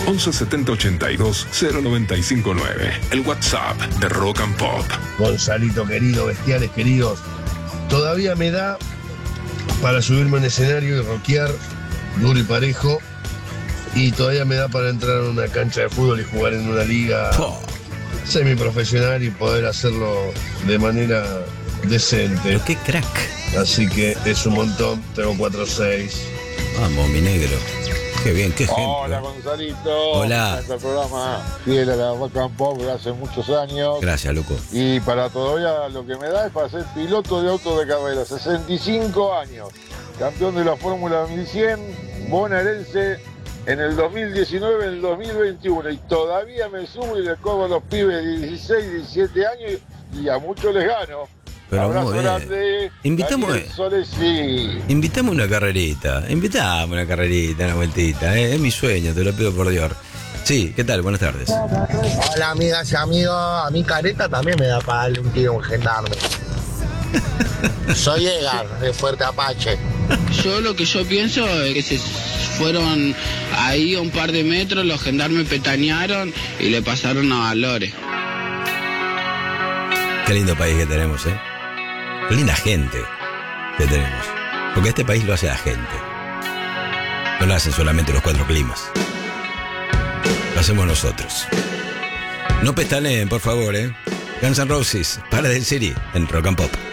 11 70 82 0959. El WhatsApp de Rock and Pop. Gonzalito querido, bestiales queridos, todavía me da para subirme en escenario y rockear duro y parejo, y todavía me da para entrar a una cancha de fútbol y jugar en una liga semiprofesional y poder hacerlo de manera decente. Pero qué crack. Así que es un montón, tengo 4-6. Vamos, mi negro. Qué bien, qué ejemplo. Hola, Gonzalito. Hola. Este programa fiel a la Rock and Pop de hace muchos años. Gracias, loco. Y para todavía lo que me da es para ser piloto de auto de carrera. 65 años. Campeón de la Fórmula 1100, bonaerense en el 2019, en el 2021. Y todavía me subo y le cobro a los pibes de 16, 17 años y a muchos les gano. Pero abrazo muy bien. Grande. Invitamos, Daniel Solesi. invitamos una carrerita, una vueltita. Es mi sueño, te lo pido por Dios. Sí, ¿qué tal? Buenas tardes. Hola, amigas y amigos. A mi careta también me da para darle un tiro a un gendarme. Soy Edgar, de Fuerte Apache. Yo lo que yo pienso es que se fueron ahí a un par de metros, los gendarmes petañaron y le pasaron a Valores. Qué lindo país que tenemos, ¿eh? Qué linda gente que tenemos. Porque este país lo hace la gente. No lo hacen solamente los 4 climas. Lo hacemos nosotros. No pestaneen, por favor, ¿eh? Guns N' Roses, Paradise City, en Rock and Pop.